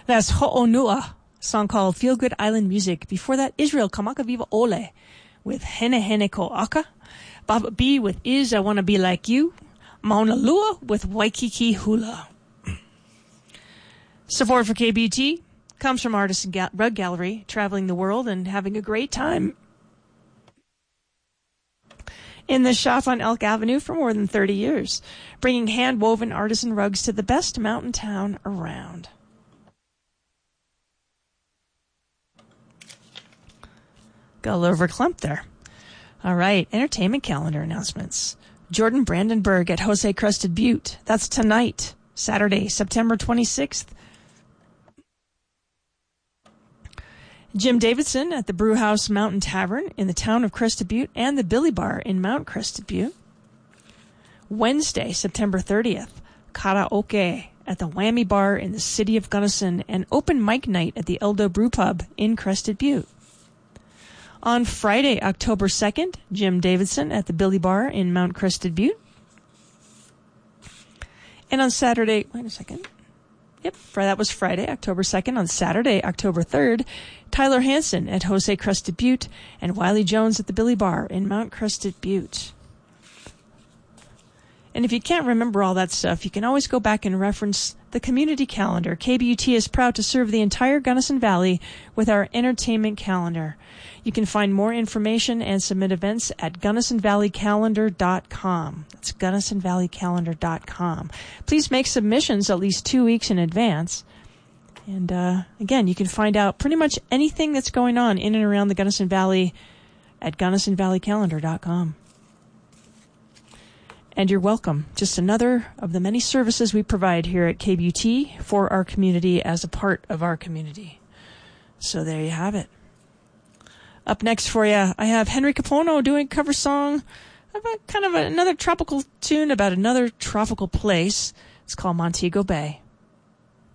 That's Ho'onua, a song called Feel Good Island Music. Before that, Israel Kamaka Viva Ole with Hene Hene Ko'aka. Baba B with Is I Wanna Be Like You. Mauna Lua with Waikiki Hula. Support for KBT comes from Artists and Rug Gallery, traveling the world and having a great time in the shop on Elk Avenue for more than 30 years, bringing hand-woven artisan rugs to the best mountain town around. Got a little verklempt there. All right, entertainment calendar announcements. Jordan Brandenburg at Jose Crested Butte. That's tonight, Saturday, September 26th. Jim Davidson at the Brewhouse Mountain Tavern in the town of Crested Butte and the Billy Bar in Mount Crested Butte. Wednesday, September 30th, karaoke at the Whammy Bar in the city of Gunnison and open mic night at the Eldo Brew Pub in Crested Butte. On Friday, October 2nd, Jim Davidson at the Billy Bar in Mount Crested Butte. And on Saturday, that was Friday, October 2nd. On Saturday, October 3rd, Tyler Hansen at Jose Crested Butte and Wiley Jones at the Billy Bar in Mount Crested Butte. And if you can't remember all that stuff, you can always go back and reference the community calendar. KBUT is proud to serve the entire Gunnison Valley with our entertainment calendar. You can find more information and submit events at GunnisonValleyCalendar.com. That's GunnisonValleyCalendar.com. Please make submissions at least 2 weeks in advance. And again, you can find out pretty much anything that's going on in and around the Gunnison Valley at GunnisonValleyCalendar.com. And you're welcome. Just another of the many services we provide here at KBUT for our community as a part of our community. So there you have it. Up next for you, I have Henry Capono doing a cover song about another tropical tune about another tropical place. It's called Montego Bay.